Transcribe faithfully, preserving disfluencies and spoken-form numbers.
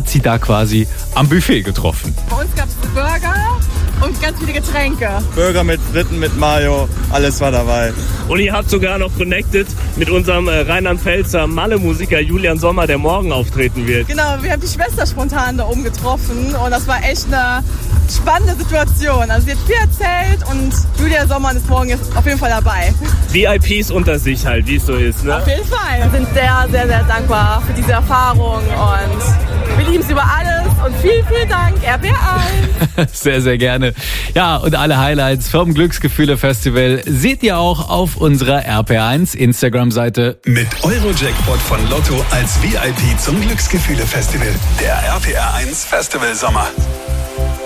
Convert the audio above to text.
hat sie da quasi am Buffet getroffen. Bei uns gab es Burger und ganz viele Getränke. Burger mit Fritten, mit Mayo, alles war dabei. Und ihr habt sogar noch connected mit unserem äh, Rheinland-Pfälzer Malle-Musiker Julian Sommer, der morgen auftreten wird. Genau, wir haben die Schwester spontan da oben getroffen und das war echt eine spannende Situation. Also sie hat viel erzählt und Julian Sommer ist morgen jetzt auf jeden Fall dabei. V I Ps unter sich halt, wie es so ist, ne? Auf jeden Fall. Wir sind sehr, sehr, sehr dankbar für diese Erfahrung und wir lieben es über alles und vielen, vielen Dank, R P R eins. Sehr, sehr gerne. Ja, und alle Highlights vom Glücksgefühle Festival seht ihr auch auf unserer R P R eins Instagram-Seite. Mit Eurojackpot von Lotto als V I P zum Glücksgefühle Festival. Der R P R eins Festival Sommer.